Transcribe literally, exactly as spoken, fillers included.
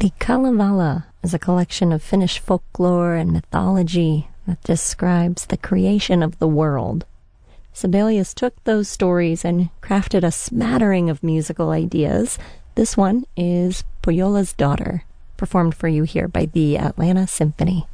The Kalevala is a collection of Finnish folklore and mythology that describes the creation of the world. Sibelius took those stories and crafted a smattering of musical ideas. This one is Pohjola's Daughter, performed for you here by the Atlanta Symphony.